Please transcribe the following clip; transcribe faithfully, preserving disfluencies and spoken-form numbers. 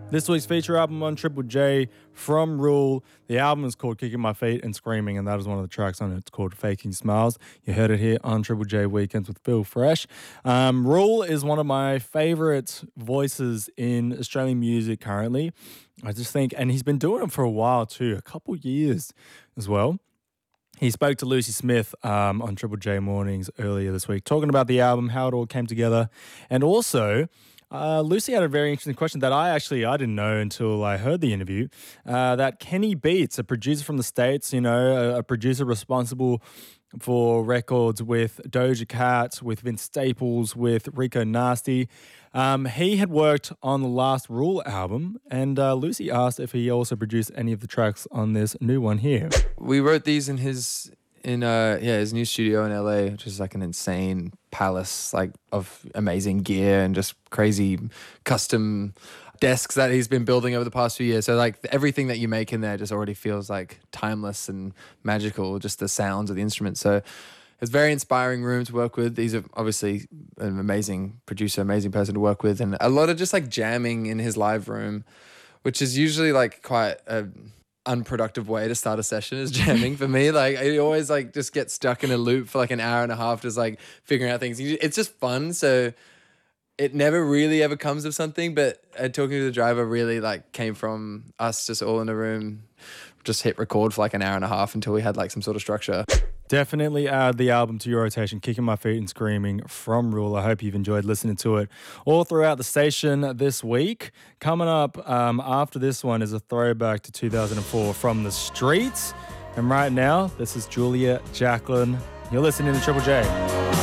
This week's feature album on Triple J from Rule. The album is called Kicking My Feet and Screaming, and that is one of the tracks on it. It's called Faking Smiles. You heard it here on Triple J Weekends with Phil Fresh. Um, Rule is one of my favourite voices in Australian music currently. I just think, and he's been doing it for a while too, a couple years as well. He spoke to Lucy Smith um, on Triple J Mornings earlier this week, talking about the album, how it all came together, and also... Uh, Lucy had a very interesting question that I actually I didn't know until I heard the interview. Uh, that Kenny Beats, a producer from the States, you know, a, a producer responsible for records with Doja Cat, with Vince Staples, with Rico Nasty. Um, he had worked on the last Rule album, and uh, Lucy asked if he also produced any of the tracks on this new one here. We wrote these in his in uh yeah his new studio in L A, which is like an insane palace like of amazing gear and just crazy custom desks that he's been building over the past few years. So like everything that you make in there just already feels like timeless and magical, just the sounds of the instruments. So it's a very inspiring room to work with. He's obviously an amazing producer, amazing person to work with, and a lot of just like jamming in his live room, which is usually like quite a unproductive way to start a session is jamming for me. Like I always like just get stuck in a loop for like an hour and a half just like figuring out things. It's just fun, so it never really ever comes of something, but uh, talking to the driver really like came from us just all in a room, just hit record for like an hour and a half until we had like some sort of structure. Definitely add the album to your rotation, Kicking My Feet and Screaming from Rule. I hope you've enjoyed listening to it all throughout the station this week. Coming up um, after this one is a throwback to two thousand four from the streets. And right now, this is Julia Jacklin. You're listening to Triple J.